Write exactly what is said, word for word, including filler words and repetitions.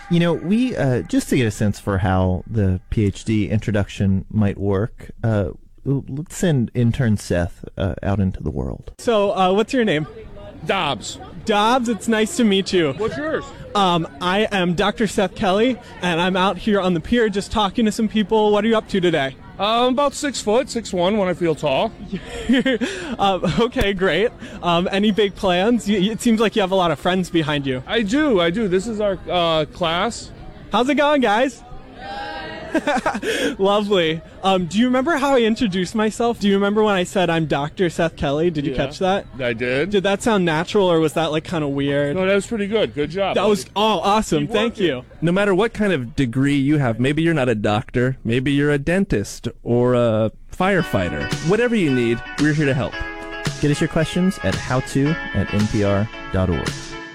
You know, we, uh, just to get a sense for how the PhD introduction might work, uh, let's send intern Seth uh, out into the world. So, uh, what's your name? Dobbs. Dobbs, it's nice to meet you. What's yours? Um, I am Doctor Seth Kelly, and I'm out here on the pier just talking to some people. What are you up to today? Uh, I'm about six foot, six one when I feel tall. uh, okay, great. Um, any big plans? You, it seems like you have a lot of friends behind you. I do, I do. This is our uh, class. How's it going, guys? Lovely. Um, do you remember how I introduced myself? Do you remember when I said I'm Doctor Seth Kelly? Did you Yeah, catch that? I did. Did that sound natural, or was that like kind of weird? No, that was pretty good. Good job. That buddy. was oh awesome. Keep Thank working. you. No matter what kind of degree you have, maybe you're not a doctor, maybe you're a dentist or a firefighter. Whatever you need, we're here to help. Get us your questions at howto at npr dot org.